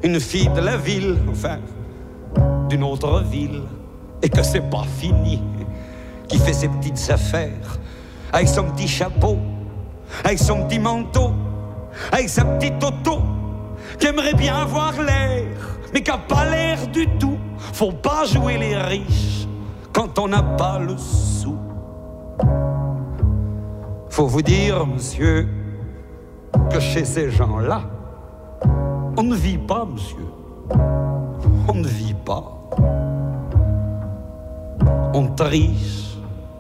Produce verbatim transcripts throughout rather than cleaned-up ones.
une fille de la ville, enfin, d'une autre ville, et que c'est pas fini, qui fait ses petites affaires, avec son petit chapeau, avec son petit manteau, avec sa petite auto, qui aimerait bien avoir l'air, mais qui a pas l'air du tout. Faut pas jouer les riches quand on n'a pas le sou. Faut vous dire, monsieur, que chez ces gens-là, on ne vit pas, monsieur. On ne vit pas. On triche.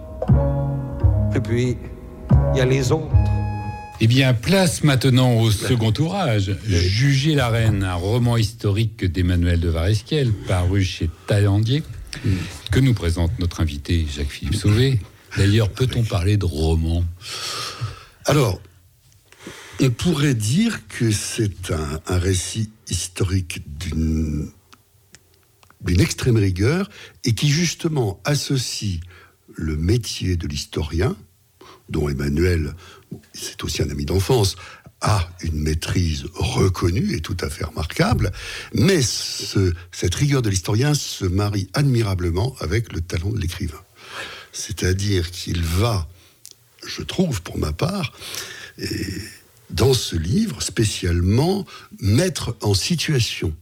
Et puis, il y a les autres. Eh bien, place maintenant au second ouvrage, Juger la reine, un roman historique d'Emmanuel de Varesquiel, paru chez Taillandier, mm. que nous présente notre invité Jacques-Philippe Sauvé. D'ailleurs, peut-on parler de roman ? Alors, on pourrait dire que c'est un, un récit historique d'une, d'une extrême rigueur et qui justement associe le métier de l'historien, dont Emmanuel, c'est aussi un ami d'enfance, a une maîtrise reconnue et tout à fait remarquable, mais ce, cette rigueur de l'historien se marie admirablement avec le talent de l'écrivain. C'est-à-dire qu'il va, je trouve pour ma part, et dans ce livre spécialement, mettre en situation,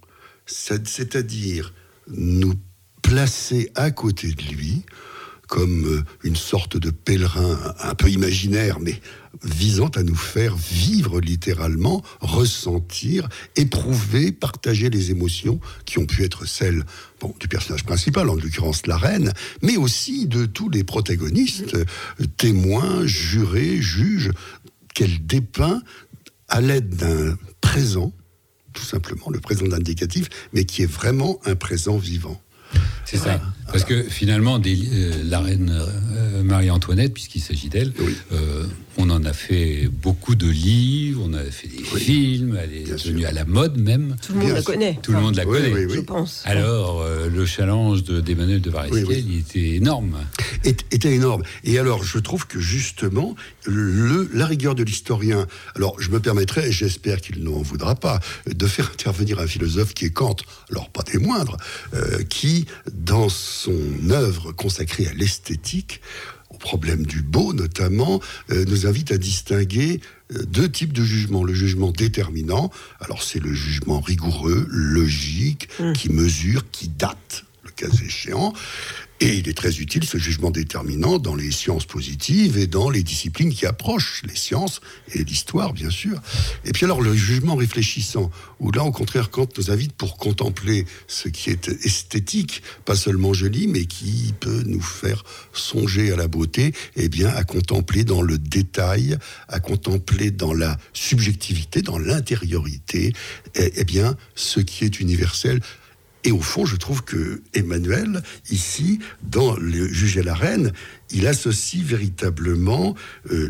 c'est-à-dire nous placer à côté de lui, comme une sorte de pèlerin un peu imaginaire, mais visant à nous faire vivre littéralement, ressentir, éprouver, partager les émotions qui ont pu être celles bon, du personnage principal, en l'occurrence la reine, mais aussi de tous les protagonistes, témoins, jurés, juges, qu'elle dépeint à l'aide d'un présent, tout simplement, le présent d'indicatif, mais qui est vraiment un présent vivant. C'est ça. Parce que finalement, des, euh, la reine euh, Marie-Antoinette, puisqu'il s'agit d'elle, oui. euh, on en a fait beaucoup de livres, on a fait des oui. films, elle est devenue sûr. à la mode même. Tout le monde bien la sûr. connaît. Tout le monde la oui, connaît, oui, oui. je pense. Alors, euh, le challenge de, d'Emmanuel de Varesquiel, oui, oui. il était énorme. Et, était énorme. Et alors, je trouve que justement, le, la rigueur de l'historien, alors je me permettrai, et j'espère qu'il n'en voudra pas, de faire intervenir un philosophe qui est Kant, alors pas des moindres, euh, qui, dans son œuvre consacrée à l'esthétique, au problème du beau notamment, euh, nous invite à distinguer euh, deux types de jugements. Le jugement déterminant, alors c'est le jugement rigoureux, logique, mmh. qui mesure, qui date, le cas échéant. Et il est très utile, ce jugement déterminant, dans les sciences positives et dans les disciplines qui approchent les sciences et l'histoire, bien sûr. Et puis alors, le jugement réfléchissant, où là, au contraire, Kant nous invite pour contempler ce qui est esthétique, pas seulement joli, mais qui peut nous faire songer à la beauté, eh bien, à contempler dans le détail, à contempler dans la subjectivité, dans l'intériorité, eh, eh bien, ce qui est universel. Et au fond, je trouve que Emmanuel, ici, dans le Juger la reine, il associe véritablement euh,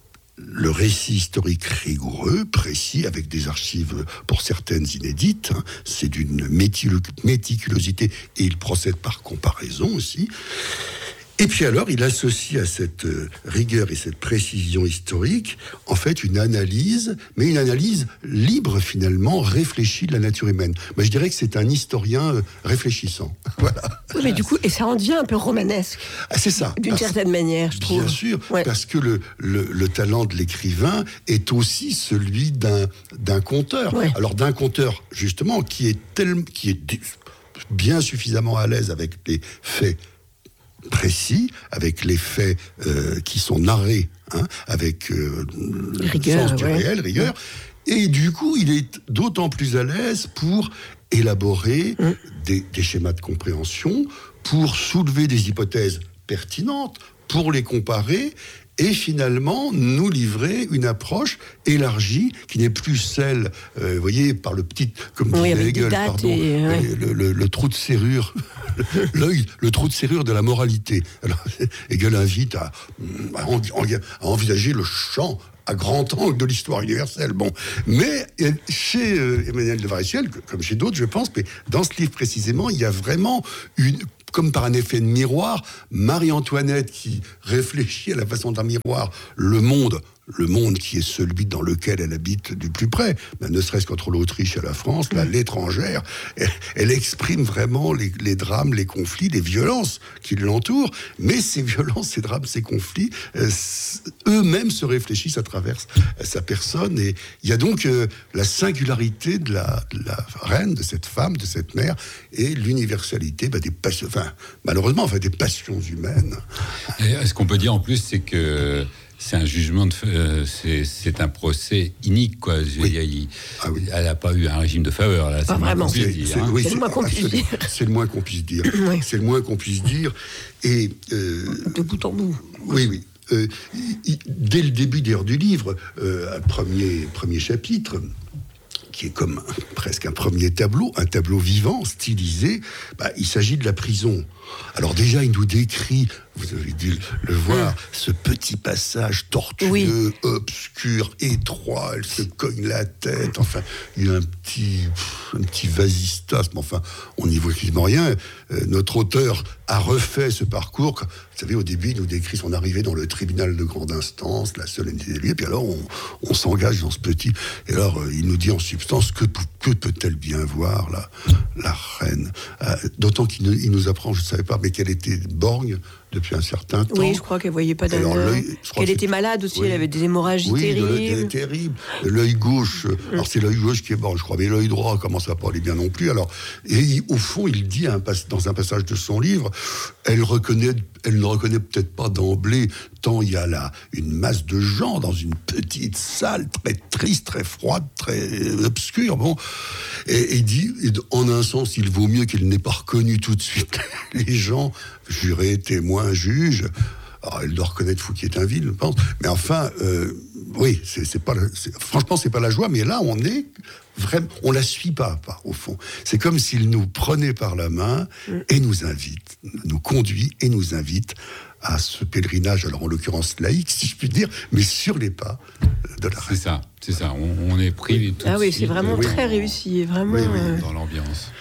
le récit historique rigoureux, précis, avec des archives pour certaines inédites. Hein, c'est d'une méticulosité, et il procède par comparaison aussi. Et puis alors, il associe à cette rigueur et cette précision historique, en fait, une analyse, mais une analyse libre, finalement, réfléchie de la nature humaine. Moi, je dirais que c'est un historien réfléchissant. Voilà. Oui, mais du coup, et ça en devient un peu romanesque. Ah, c'est ça. D'une parce, certaine manière, je trouve. Bien sûr, ouais. parce que le, le, le talent de l'écrivain est aussi celui d'un, d'un conteur. Ouais. Alors, d'un conteur, justement, qui est, tel, qui est bien suffisamment à l'aise avec les faits précis, avec les faits euh, qui sont narrés, hein, avec euh, rigueur, le sens du ouais. réel, rigueur. Et du coup, il est d'autant plus à l'aise pour élaborer mmh. des, des schémas de compréhension, pour soulever des hypothèses pertinentes, pour les comparer, et finalement nous livrer une approche élargie qui n'est plus celle, euh, vous voyez, par le petit, comme oui, disait Hegel, pardon, et, ouais. le, le, le trou de serrure, l'œil, le trou de serrure de la moralité. Alors, Hegel invite à, à, à envisager le champ à grand angle de l'histoire universelle. Bon, mais chez euh, Emmanuel de Varesquiel, comme chez d'autres, je pense, mais dans ce livre précisément, il y a vraiment une, comme par un effet de miroir, Marie-Antoinette qui réfléchit à la façon d'un miroir le monde, le monde qui est celui dans lequel elle habite du plus près, ben, ne serait-ce qu'entre l'Autriche et la France, là, l'étrangère, elle, elle exprime vraiment les, les drames, les conflits, les violences qui l'entourent, mais ces violences, ces drames, ces conflits, euh, eux-mêmes se réfléchissent à travers euh, sa personne, et il y a donc euh, la singularité de la, de la reine, de cette femme, de cette mère, et l'universalité ben, des passions, enfin, malheureusement, enfin, des passions humaines. Et ce qu'on peut dire en plus, c'est que c'est un jugement, de, euh, c'est, c'est un procès inique, quoi. Je veux Oui. dire, il, Ah oui. Elle n'a pas eu un régime de faveur, là. Pas C'est le moins vraiment. qu'on puisse C'est, dire, c'est- hein. oui, C'est le moins qu'on puisse absolument. dire. C'est le moins qu'on puisse dire. Oui. C'est le moins qu'on puisse dire. Et euh, De bout en bout. oui, oui. Euh, il- il- dès le début d'ailleurs du livre, euh, un premier, premier chapitre, qui est comme un- presque un premier tableau, un tableau vivant, stylisé, bah, il s'agit de la prison. Alors déjà, il nous décrit, vous avez dû le voir, ce petit passage tortueux, Oui. obscur, étroit, elle se cogne la tête, enfin, il y a un petit, un petit vasistas, mais enfin, on n'y voit quasiment rien. Euh, notre auteur a refait ce parcours. Vous savez, au début, il nous décrit son arrivée dans le tribunal de grande instance, la solennité des lieux, puis alors on, on s'engage dans ce petit... Et alors, euh, il nous dit en substance, que, que peut-elle bien voir, la, la reine euh, D'autant qu'il nous, il nous apprend, je ne savais pas, mais qu'elle était borgne depuis un certain temps. Oui, je crois qu'elle voyait pas Et alors, d'honneur. l'œil- je crois Qu'elle que était c'est- malade aussi, oui. elle avait des hémorragies Oui, le- l'œil terribles. est terrible. L'œil gauche, euh, alors c'est l'œil gauche qui est borgne, je crois, mais l'œil droit commence à pas aller bien non plus. Alors, et il- au fond, il dit un pas- dans un passage de son livre, elle reconnaît, elle ne reconnaît peut-être pas d'emblée, tant il y a là une masse de gens dans une petite salle très triste, très froide, très obscure. Bon, et, et il dit, et en un sens, il vaut mieux qu'elle n'ait pas reconnu tout de suite les gens, jurés, témoins, juges. Alors, elle doit reconnaître Fouquier-Tinville, je pense. Mais enfin, euh, oui, c'est, c'est pas, le- c'est, franchement, c'est pas la joie. Mais là, on est vraiment, on la suit pas, pas au fond. C'est comme s'il nous prenait par la main et nous invite, nous conduit et nous invite à ce pèlerinage. Alors, en l'occurrence laïque, si je puis dire, mais sur les pas de la C'est reine. ça, c'est ça. On, on est pris tout Ah de oui, suite, c'est vraiment euh, très réussi. Vraiment. Oui, oui. euh, dans l'ambiance.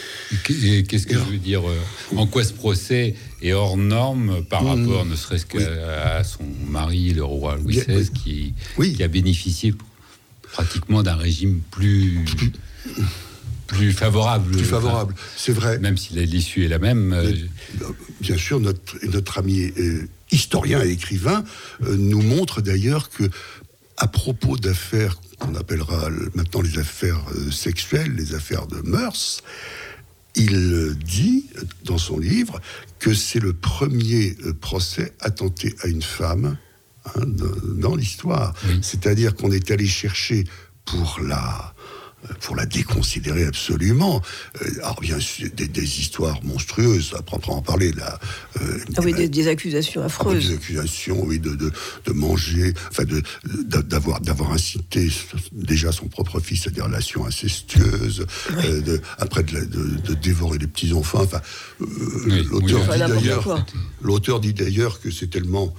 Et qu'est-ce que je veux dire euh, En quoi ce procès est hors norme par rapport, ne serait-ce qu'à à son mari, le roi Louis Bien, seize, oui. qui, Oui. qui a bénéficié pratiquement d'un régime plus, plus favorable. Plus favorable, c'est vrai. Enfin, même si l'issue est la même. euh, Mais, euh, bien sûr, notre, notre ami euh, historien et écrivain euh, nous montre d'ailleurs que, à propos d'affaires qu'on appellera maintenant les affaires euh, sexuelles, les affaires de mœurs, il euh, dit dans son livre que c'est le premier euh, procès attenté à une femme hein, dans, dans l'histoire. Oui. C'est-à-dire qu'on est allé chercher pour la pour la déconsidérer absolument. Euh, alors bien sûr, des, des histoires monstrueuses, à proprement parler, là. Euh, Ah oui, eh ben, des, des accusations des affreuses. accusations, oui, de, de, de manger, enfin, de, de- d'avoir, d'avoir incité déjà son propre fils à des relations incestueuses, euh, de, après de, la- de, de dévorer les petits-enfants. Enfin, euh, Oui, l'auteur, oui, dit n'importe d'ailleurs, quoi. l'auteur dit d'ailleurs que c'est tellement...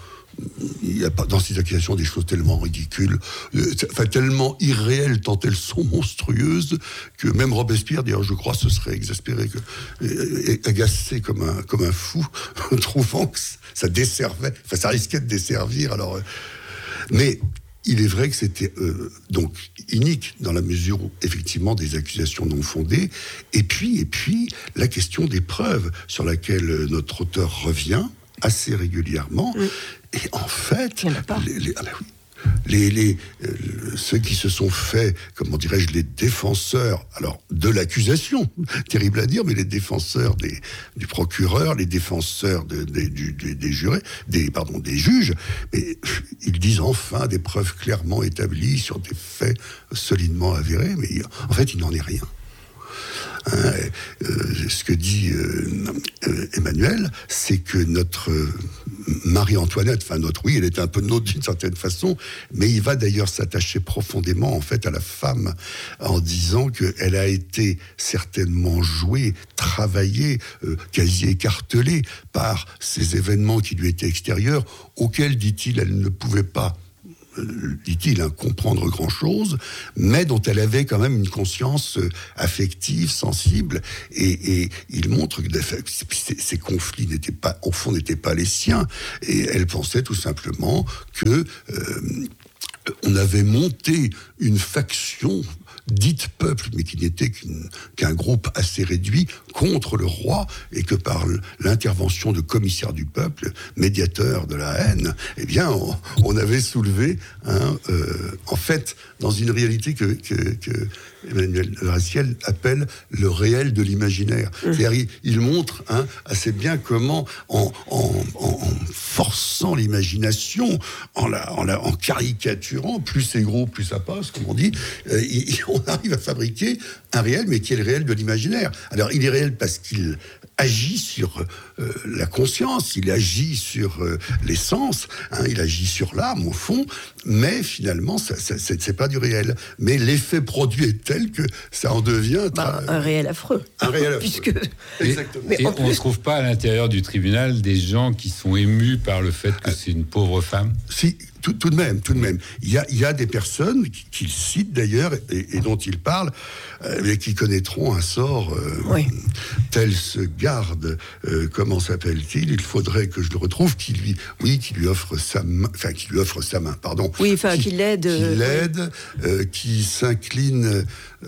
Il y a pas dans ces accusations des choses tellement ridicules, euh, enfin tellement irréelles tant elles sont monstrueuses que même Robespierre, d'ailleurs, je crois, se serait exaspéré, que, et, et agacé comme un comme un fou, trouvant que ça desservait, enfin ça risquait de desservir. Alors, euh, mais il est vrai que c'était euh, donc inique dans la mesure où effectivement des accusations non fondées, et puis et puis la question des preuves sur laquelle euh, notre auteur revient assez régulièrement. Mm. Et en fait, Il y en a pas. les, les- ah ben oui, les, les, euh, ceux qui se sont fait, comment dirais-je, les défenseurs, alors de l'accusation, terrible à dire, mais les défenseurs des, du procureur, les défenseurs de- des- du- des, des jurés, des, pardon, des juges, mais pff, ils disent enfin des preuves clairement établies sur des faits solidement avérés, mais il- en fait, il n'en est rien. Hein, euh, ce que dit euh, euh, Emmanuel, c'est que notre euh, Marie-Antoinette, enfin notre, oui, elle est un peu nôtre d'une certaine façon, mais il va d'ailleurs s'attacher profondément en fait à la femme en disant qu'elle a été certainement jouée, travaillée, euh, quasi écartelée par ces événements qui lui étaient extérieurs, auxquels, dit-il, elle ne pouvait pas, dit-il, hein, comprendre grand-chose, mais dont elle avait quand même une conscience euh, affective, sensible, et, et il montre que ces, ces conflits n'étaient pas, au fond, n'étaient pas les siens, et elle pensait tout simplement que euh, on avait monté une faction dite peuple, mais qui n'était qu'une, qu'un groupe assez réduit contre le roi, et que par l'intervention de commissaires du peuple, médiateurs de la haine, eh bien, on, on avait soulevé, hein, euh, en fait, dans une réalité que, que, que Emmanuel de Varesquiel appelle le réel de l'imaginaire. Mmh. C'est-à-dire, il, il montre hein, assez bien comment, en, en, en, en forçant l'imagination, en, la, en, la, en caricaturant, plus c'est gros, plus ça passe, comme on dit, euh, il, on arrive à fabriquer un réel, mais qui est le réel de l'imaginaire. Alors, il est réel parce qu'il agit sur euh, la conscience, il agit sur euh, les sens, hein, il agit sur l'âme, au fond, mais finalement, ça, ça, c'est, c'est pas du réel. Mais l'effet produit est tel que ça en devient... Bah, un réel affreux. Un réel affreux. Puisque... Exactement. Et, et on ne trouve pas à l'intérieur du tribunal des gens qui sont émus par le fait que c'est une pauvre femme ? Si, tout, tout de même, tout de même. Il y a, il y a des personnes qu'il cite d'ailleurs et, et dont il parle, euh, mais qui connaîtront un sort euh, oui. tel ce garde. Euh, comment s'appelle-t-il ? Il faudrait que je le retrouve. Qui lui, oui, qui lui offre sa main, enfin qui lui offre sa main, pardon. Oui, enfin qui, qui l'aide, qui euh, l'aide, oui. euh, qui s'incline. Euh,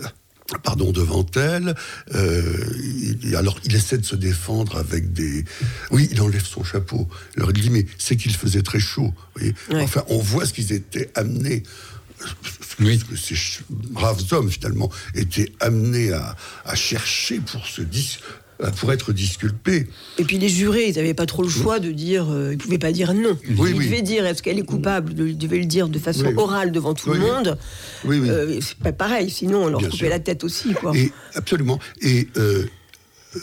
Pardon, devant elle. Euh, il, alors, il essaie de se défendre avec des... Oui, il enlève son chapeau. Alors, il dit, mais c'est qu'il faisait très chaud. Vous voyez ouais. Enfin, on voit ce qu'ils étaient amenés... Oui. Ce que ces braves hommes, finalement, étaient amenés à, à chercher pour se dis, pour être disculpés. Et puis les jurés, ils n'avaient pas trop le choix de dire... Euh, ils ne pouvaient pas dire non. Oui, ils oui. devaient dire, est-ce qu'elle est coupable ? Ils devaient le dire de façon oui. orale devant tout oui, le oui. monde. Oui, oui. Euh, c'est pas pareil, sinon on leur Bien coupait sûr. la tête aussi, quoi. Et, absolument. Et... Euh, euh,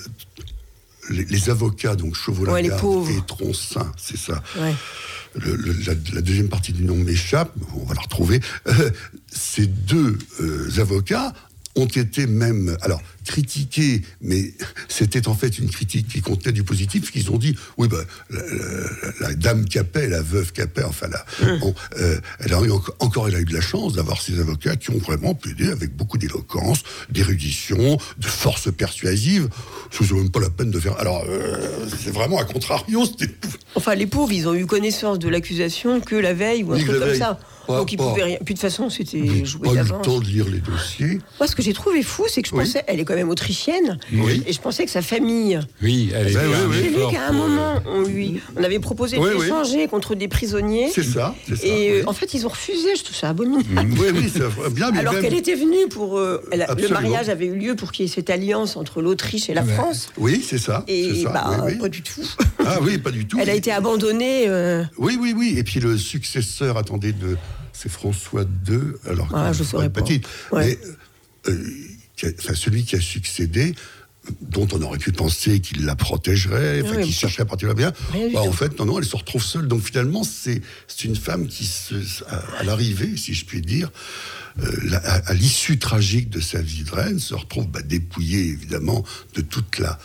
les, les avocats, donc Chauveau-Lagarde ouais, et Troncin, c'est ça. Ouais. Le, le, la, la deuxième partie du nom m'échappe, on va la retrouver. Euh, ces deux euh, avocats ont été même, alors, critiqués, mais c'était en fait une critique qui contenait du positif, parce qu'ils ont dit, oui, ben, la, la, la dame Capet, la veuve Capet, enfin, là, mmh. bon, euh, elle a eu encore, encore, elle a eu de la chance d'avoir ces avocats qui ont vraiment plaidé avec beaucoup d'éloquence, d'érudition, de force persuasive. Ce n'est même pas la peine de faire. Alors, euh, c'est vraiment à contrario. C'était... Enfin, les pauvres, ils ont eu connaissance de l'accusation que la veille ou un oui, truc comme veille. ça. Pas, Donc ils pas. pouvaient rien. Puis de toute façon, c'était J'ai joué pas d'avance. eu le temps de lire les dossiers. Moi, ce que j'ai trouvé fou, c'est que je oui. pensais, elle est quand même autrichienne, oui. et je pensais que sa famille. Oui, elle est. Ben, oui, oui. J'ai vu qu'à un pour... moment, on lui, on avait proposé oui, de oui. l'échanger contre des prisonniers. C'est ça. C'est ça Et oui. euh, en fait, ils ont refusé. Je trouve ça abominable. Oui, oui, c'est bien. Mais Alors même... qu'elle était venue pour. Euh, elle a, le Absolument. mariage avait eu lieu pour qu'il y ait cette alliance entre l'Autriche et la Ouais. France. Oui, c'est ça. Et c'est ça. bah, oui, oui. pas du tout. Ah oui, pas du tout. Elle a été abandonnée. Euh... Oui, oui, oui. Et puis le successeur, attendez, de... c'est François deux. Alors, Ah, je saurais pas. Petite. Ouais. Mais euh, qui a, enfin, celui qui a succédé, dont on aurait pu penser qu'il la protégerait, enfin, oui, qu'il oui. cherchait à partir de bien. Rien du Bah, en tout. fait, non, non, elle se retrouve seule. Donc finalement, c'est, c'est une femme qui, se, à, à l'arrivée, si je puis dire, euh, la, à, à l'issue tragique de sa vie de reine, se retrouve bah, dépouillée, évidemment, de toute la...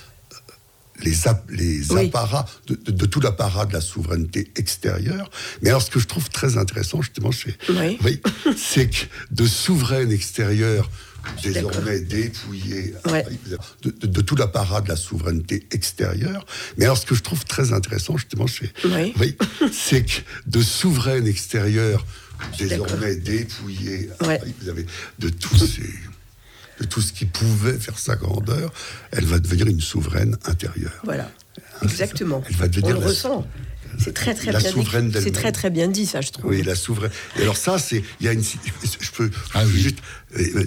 les, ap- les Oui. apparats, de, de, de tout l'apparat de la souveraineté extérieure. Mais alors, ce que je trouve très intéressant, justement, chez, Oui. oui, c'est que de souveraine extérieure, désormais D'accord. dépouillée Ouais. de, de, de tout l'apparat de la souveraineté extérieure. Mais alors, ce que je trouve très intéressant, justement, chez, Oui. oui, c'est que de souveraine extérieure, désormais D'accord. dépouillée Ouais. vous avez, de tous ces... de tout ce qui pouvait faire sa grandeur, elle va devenir une souveraine intérieure. Voilà. Hein, Exactement. Elle va devenir On le la, ressent. C'est très très la bien souveraine dit. C'est d'elle-même. très très bien dit, ça, je trouve. Oui, la souveraine. Et alors ça, c'est, il y a une, je peux, Ah je peux oui. juste, euh, euh,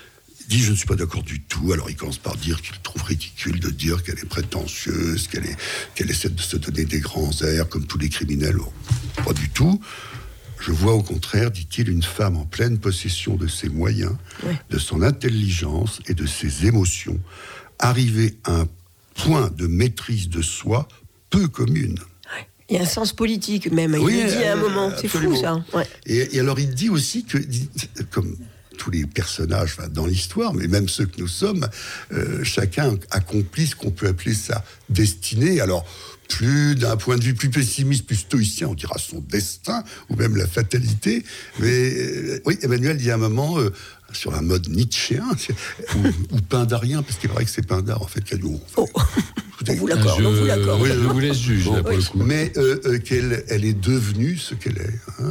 il dit je ne suis pas d'accord du tout. Alors il commence par dire qu'il trouve ridicule de dire qu'elle est prétentieuse, qu'elle est, qu'elle essaie de se donner des grands airs comme tous les criminels. Oh, pas du tout. Je vois au contraire, dit-il, une femme en pleine possession de ses moyens, Ouais. de son intelligence et de ses émotions, arriver à un point de maîtrise de soi peu commune. Il y a un sens politique même. Il Oui, le dit à un euh, moment. C'est fou, absolument. ça. Ouais. Et, et alors il dit aussi que, dit- comme tous les personnages enfin, dans l'histoire, mais même ceux que nous sommes, euh, chacun accomplit ce qu'on peut appeler sa destinée. Alors, plus d'un point de vue plus pessimiste, plus stoïcien, on dira son destin, ou même la fatalité. Mais euh, oui, Emmanuel dit à un moment, euh, sur un mode nietzschéen, ou, ou pindarien, parce qu'il paraît que c'est Pindar, en fait, qui a dit... Oh, Oh. On vous l'accorde, je, on vous l'accorde. je vous laisse juger, là, pour oui, le coup. mais euh, euh, qu'elle elle est devenue ce qu'elle est. Hein.